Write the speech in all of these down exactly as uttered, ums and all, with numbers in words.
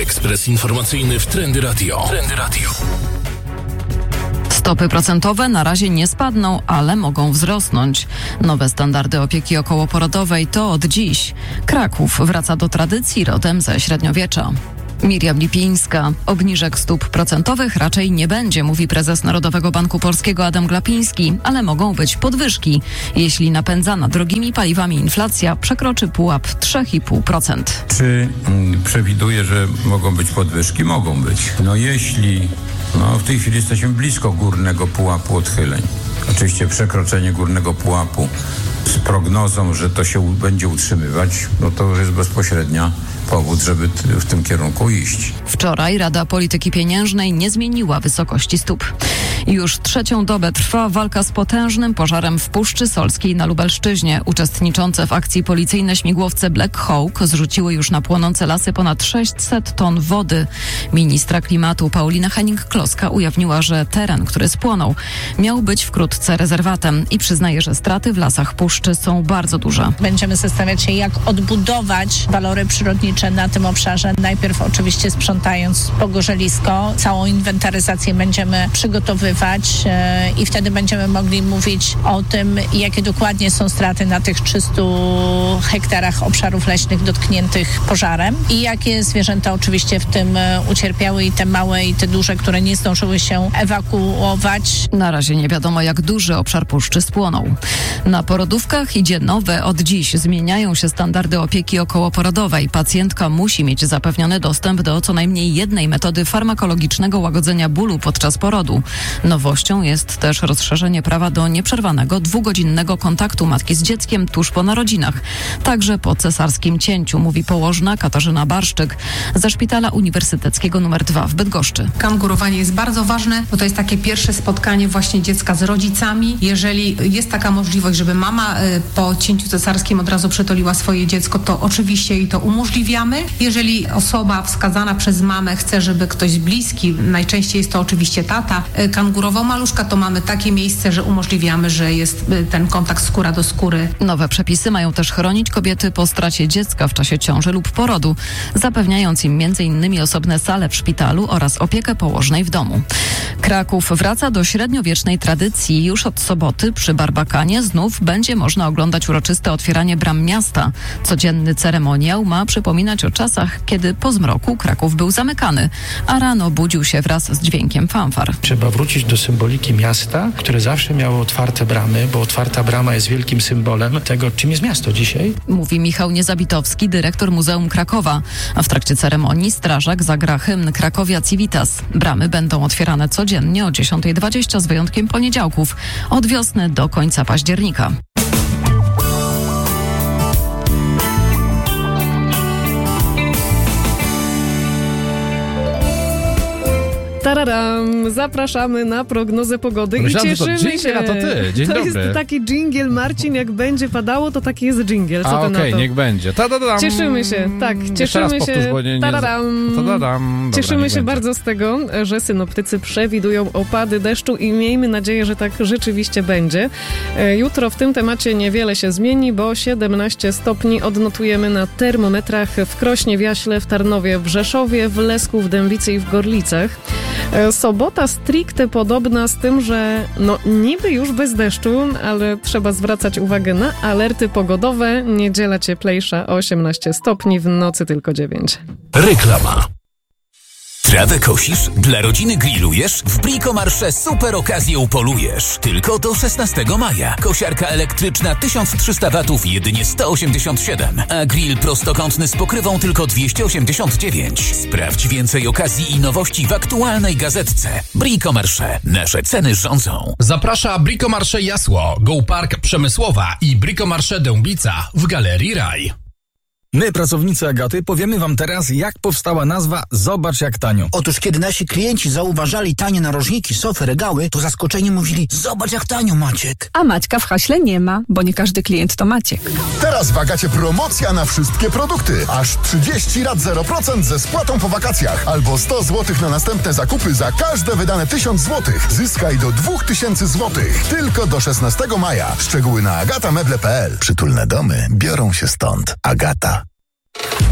Ekspres informacyjny w Trendy Radio. Trendy Radio. Stopy procentowe na razie nie spadną, ale mogą wzrosnąć. Nowe standardy opieki okołoporodowej to od dziś. Kraków wraca do tradycji rodem ze średniowiecza. Miriam Lipińska. Obniżek stóp procentowych raczej nie będzie, mówi prezes Narodowego Banku Polskiego Adam Glapiński, ale mogą być podwyżki, jeśli napędzana drogimi paliwami inflacja przekroczy pułap trzy i pół procent. Czy mm, przewiduje, że mogą być podwyżki? Mogą być. No jeśli no, w tej chwili jesteśmy blisko górnego pułapu odchyleń. Oczywiście przekroczenie górnego pułapu z prognozą, że to się będzie utrzymywać, no to już jest bezpośrednia powód, żeby t- w tym kierunku iść. Wczoraj Rada Polityki Pieniężnej nie zmieniła wysokości stóp. Już trzecią dobę trwa walka z potężnym pożarem w Puszczy Solskiej na Lubelszczyźnie. Uczestniczące w akcji policyjne śmigłowce Black Hawk zrzuciły już na płonące lasy ponad sześćset ton wody. Ministra klimatu Paulina Hennig-Kloska ujawniła, że teren, który spłonął, miał być wkrótce rezerwatem i przyznaje, że straty w lasach Puszczy są bardzo duże. Będziemy zastanawiać się, jak odbudować walory przyrodnicze na tym obszarze. Najpierw oczywiście sprzątając pogorzelisko, całą inwentaryzację będziemy przygotowywać e, i wtedy będziemy mogli mówić o tym, jakie dokładnie są straty na tych trzystu hektarach obszarów leśnych dotkniętych pożarem i jakie zwierzęta oczywiście w tym e, ucierpiały i te małe i te duże, które nie zdążyły się ewakuować. Na razie nie wiadomo, jak duży obszar puszczy spłonął. Na porodówkach idzie nowe od dziś. Zmieniają się standardy opieki okołoporodowej. Pacjentka musi mieć zapewniony dostęp do co najmniej jednej metody farmakologicznego łagodzenia bólu podczas porodu. Nowością jest też rozszerzenie prawa do nieprzerwanego dwugodzinnego kontaktu matki z dzieckiem tuż po narodzinach. Także po cesarskim cięciu, mówi położna Katarzyna Barszczyk ze Szpitala Uniwersyteckiego numer dwa w Bydgoszczy. Kangurowanie jest bardzo ważne, bo to jest takie pierwsze spotkanie właśnie dziecka z rodzicami. Jeżeli jest taka możliwość, żeby mama y, po cięciu cesarskim od razu przytuliła swoje dziecko, to oczywiście jej to umożliwiamy. Jeżeli osoba wskazana przez mamę chce, żeby ktoś bliski, najczęściej jest to oczywiście tata, y, kangurował maluszka, to mamy takie miejsce, że umożliwiamy, że jest y, ten kontakt skóra do skóry. Nowe przepisy mają też chronić kobiety po stracie dziecka w czasie ciąży lub porodu, zapewniając im między innymi osobne sale w szpitalu oraz opiekę położnej w domu. Kraków wraca do średniowiecznej tradycji. Już od soboty przy Barbakanie znów będzie można oglądać uroczyste otwieranie bram miasta. Codzienny ceremoniał ma przypominać o czasach, kiedy po zmroku Kraków był zamykany, a rano budził się wraz z dźwiękiem fanfar. Trzeba wrócić do symboliki miasta, które zawsze miało otwarte bramy, bo otwarta brama jest wielkim symbolem tego, czym jest miasto dzisiaj. Mówi Michał Niezabitowski, dyrektor Muzeum Krakowa. A w trakcie ceremonii strażak zagra hymn Krakowia Civitas. Bramy będą otwierane codziennie o dziesiąta dwadzieścia z wyjątkiem poniedziałków, od wiosny do końca października. Tararam, zapraszamy na prognozę pogody. Myślałem, i cieszymy że to dżingiel, się. a to ty. Dzień to dobry. jest taki dżingiel, Marcin, jak będzie padało, to taki jest dżingiel. Co a, ty okej, na to? niech będzie. Ta-da-dam. Cieszymy się, tak, Jeszcze raz cieszymy powtórz, się. bo nie, nie... Tararam. Ta-da-dam. Dobra, Cieszymy niech się będzie. bardzo z tego, że synoptycy przewidują opady deszczu i miejmy nadzieję, że tak rzeczywiście będzie. E, Jutro w tym temacie niewiele się zmieni, bo siedemnaście stopni odnotujemy na termometrach w Krośnie, w Jaśle, w Tarnowie, w Rzeszowie, w Lesku, w Dębicy i w Gorlicach. E, Sobota stricte podobna z tym, że no niby już bez deszczu, ale trzeba zwracać uwagę na alerty pogodowe. Niedziela cieplejsza osiemnaście stopni, w nocy tylko dziewięć. Reklama. Trawę kosisz? Dla rodziny grillujesz? W Bricomarché super okazję upolujesz. Tylko do szesnastego maja. Kosiarka elektryczna tysiąc trzysta watów jedynie sto osiemdziesiąt siedem, a grill prostokątny z pokrywą tylko dwieście osiemdziesiąt dziewięć. Sprawdź więcej okazji i nowości w aktualnej gazetce. Bricomarché. Nasze ceny rządzą. Zaprasza Bricomarché Jasło, Go Park Przemysłowa i Bricomarché Dębica w Galerii Raj. My, pracownicy Agaty, powiemy wam teraz, jak powstała nazwa Zobacz jak tanio. Otóż kiedy nasi klienci zauważali tanie narożniki, sofy, regały, to zaskoczeni mówili: zobacz jak tanio, Maciek. A Maćka w haśle nie ma, bo nie każdy klient to Maciek. Teraz w Agacie promocja na wszystkie produkty. Aż trzydzieści rat zero procent ze spłatą po wakacjach. Albo sto złotych na następne zakupy za każde wydane tysiąc złotych. Zyskaj do dwa tysiące złotych. Tylko do szesnastego maja. Szczegóły na agata meble kropka p l. Przytulne domy biorą się stąd. Agata.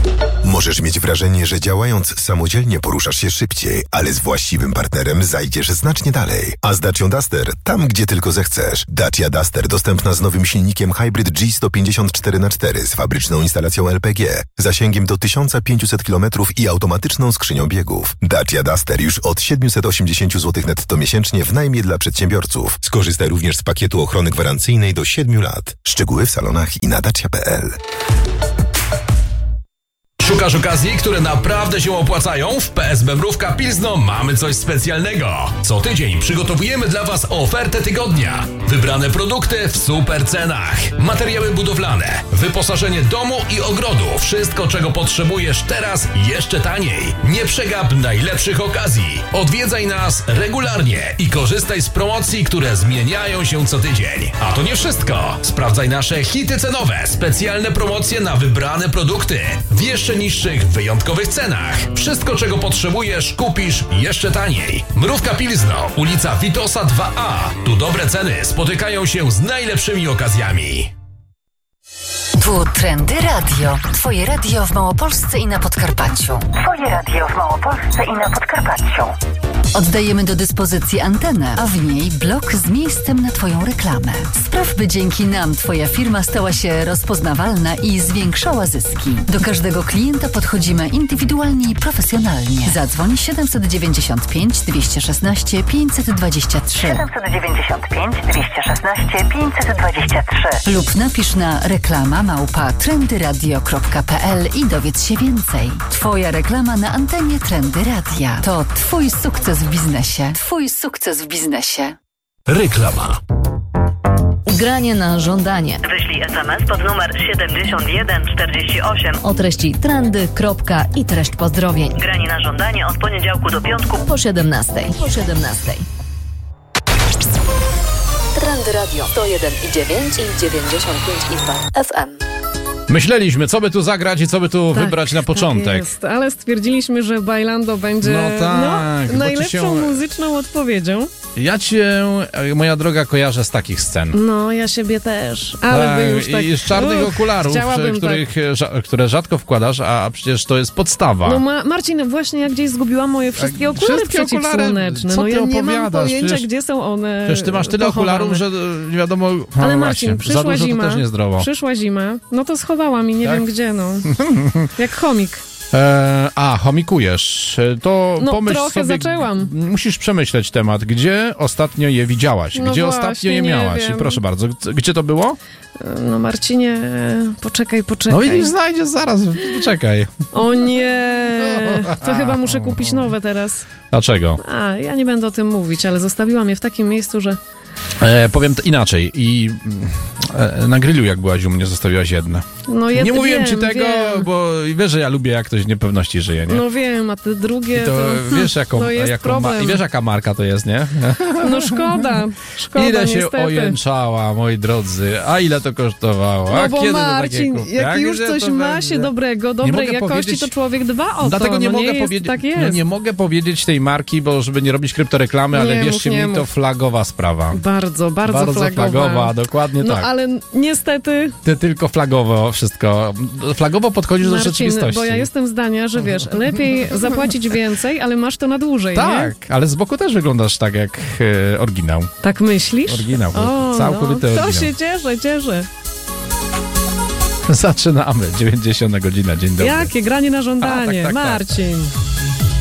Możesz mieć wrażenie, że działając samodzielnie poruszasz się szybciej, ale z właściwym partnerem zajdziesz znacznie dalej. A z Dacią Duster tam, gdzie tylko zechcesz. Dacia Duster dostępna z nowym silnikiem Hybrid G sto pięćdziesiąt cztery na cztery z fabryczną instalacją L P G, zasięgiem do tysiąc pięćset kilometrów i automatyczną skrzynią biegów. Dacia Duster już od siedemset osiemdziesiąt złotych netto miesięcznie w najmie dla przedsiębiorców. Skorzystaj również z pakietu ochrony gwarancyjnej do siedmiu lat. Szczegóły w salonach i na dacia kropka p l. Szukasz okazji, które naprawdę się opłacają? W P S B Mrówka Pilzno mamy coś specjalnego. Co tydzień przygotowujemy dla Was ofertę tygodnia. Wybrane produkty w super cenach. Materiały budowlane, wyposażenie domu i ogrodu. Wszystko, czego potrzebujesz teraz jeszcze taniej. Nie przegap najlepszych okazji. Odwiedzaj nas regularnie i korzystaj z promocji, które zmieniają się co tydzień. A to nie wszystko. Sprawdzaj nasze hity cenowe. Specjalne promocje na wybrane produkty. W jeszcze niższych, wyjątkowych cenach. Wszystko, czego potrzebujesz, kupisz jeszcze taniej. Mrówka Pilzno, ulica Witosa dwa A. Tu dobre ceny spotykają się z najlepszymi okazjami. Tu Trendy Radio. Twoje radio w Małopolsce i na Podkarpaciu. Twoje radio w Małopolsce i na Podkarpaciu. Oddajemy do dyspozycji antenę, a w niej blok z miejscem na Twoją reklamę. Spraw, by dzięki nam Twoja firma stała się rozpoznawalna i zwiększała zyski. Do każdego klienta podchodzimy indywidualnie i profesjonalnie. Zadzwoń siedemset dziewięćdziesiąt pięć dwieście szesnaście pięćset dwadzieścia trzy siedemset dziewięćdziesiąt pięć dwieście szesnaście pięćset dwadzieścia trzy lub napisz na reklama małpa trendyradio kropka p l i dowiedz się więcej. Twoja reklama na antenie Trendy Radia to Twój sukces w biznesie. Twój sukces w biznesie. Reklama. Granie na żądanie. Wyślij es em es pod numer siedemdziesiąt jeden czterdzieści osiem O treści trendy, kropka i treść pozdrowień. Granie na żądanie od poniedziałku do piątku po siedemnastej. Po siedemnastej. Trendy Radio sto jeden i dziewięć i dziewięćdziesiąt pięć i dwa F M. Myśleliśmy, co by tu zagrać i co by tu tak, wybrać na początek. Tak jest, ale stwierdziliśmy, że Bailando będzie no tak, no, najlepszą się... muzyczną odpowiedzią. Ja cię, moja droga, kojarzę z takich scen. No, ja siebie też, ale tak, wy już tak... I z czarnych Uch, okularów, których, tak. które rzadko wkładasz, a przecież to jest podstawa. No ma, Marcin, właśnie ja gdzieś zgubiłam moje wszystkie okulary wszystkie przeciwsłoneczne. Co no ty ja nie opowiadasz? mam pojęcia, przecież, gdzie są one Przecież ty masz tyle pochowane. okularów, że nie wiadomo... No ale Marcin, właśnie, przyszła za dużo zima, to też niezdrowo. przyszła zima, no to schowałam i nie tak? wiem gdzie, no. Jak chomik. E, a, chomikujesz. To no, pomyśl trochę sobie, zaczęłam. Musisz przemyśleć temat. Gdzie ostatnio je widziałaś? No Gdzie właśnie, ostatnio je nie miałaś? wiem. I proszę bardzo, gdzie to było? No Marcinie, poczekaj, poczekaj. No i znajdziesz zaraz, poczekaj. O nie, to chyba muszę kupić nowe teraz. Dlaczego? A, ja nie będę o tym mówić, ale zostawiłam je w takim miejscu, że... E, powiem to inaczej. I e, na grillu, jak byłaś u mnie, zostawiłaś jedne. No ja nie mówiłem wiem, ci tego, wiem. bo wiesz, że ja lubię, jak ktoś w niepewności żyje, nie? No wiem, a te drugie I to, to... wiesz, jaką, to jest jaką problem. ma, i wiesz, jaka marka to jest, nie? No szkoda, szkoda, Ile się niestety. ojęczała, moi drodzy, a ile to kosztowało? No a bo kiedy Marcin, to takie jak już Gdzie coś to ma będzie? się dobrego, dobrej jakości, to człowiek dba o Dlatego to. nie no mogę nie jest, powiedzieć, tak jest. no nie mogę powiedzieć tej marki, bo żeby nie robić kryptoreklamy, ale nie wierzcie mów, nie mi, to mów. flagowa sprawa. Bardzo, bardzo, bardzo flagowa. flagowa, dokładnie no, tak. No ale niestety... Ty tylko flagowo wszystko. Flagowo podchodzisz Marcin, do rzeczywistości. bo ja jestem zdania, że wiesz, lepiej zapłacić więcej, ale masz to na dłużej, tak, nie? ale z boku też wyglądasz tak jak e, oryginał. Tak myślisz? Oryginał, o, całkowity no, oryginał. To się cieszę, cieszę. Zaczynamy, dziewięćdziesiąta godzina, dzień dobry. Jakie granie na żądanie, A, tak, tak, Marcin. Tak.